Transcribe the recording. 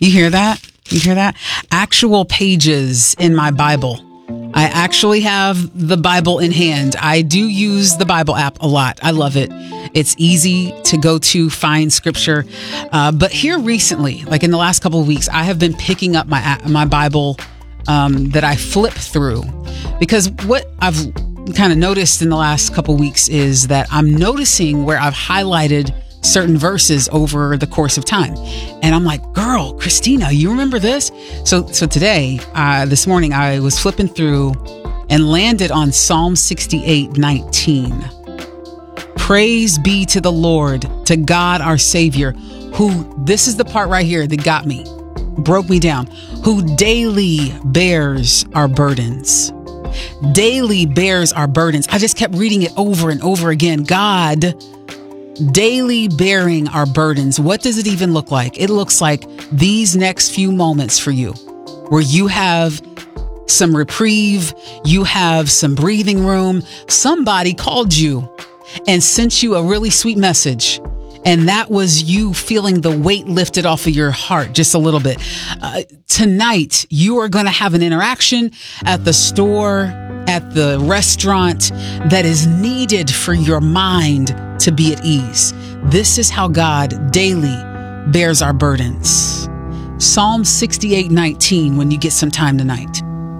You hear that? You hear that? Actual pages in my Bible. I actually have the Bible in hand. I do use the Bible app a lot. I love it. It's easy to go to find scripture. But here recently, like in the last couple of weeks, I have been picking up my Bible that I flip through, because what I've kind of noticed in the last couple of weeks is that I'm noticing where I've highlighted certain verses over the course of time. And I'm like, girl, Christina, you remember this? So today, this morning, I was flipping through and landed on Psalm 68:19. Praise be to the Lord, to God our Savior, who, this is the part right here that got me, broke me down, who daily bears our burdens. Daily bears our burdens. I just kept reading it over and over again. God daily bearing our burdens. What does it even look like? It looks like these next few moments for you, where you have some reprieve, you have some breathing room. Somebody called you and sent you a really sweet message, and that was you feeling the weight lifted off of your heart just a little bit. Tonight, you are going to have an interaction at the store, at the restaurant, that is needed for your mind to be at ease. This is how God daily bears our burdens. Psalm 68:19, when you get some time tonight.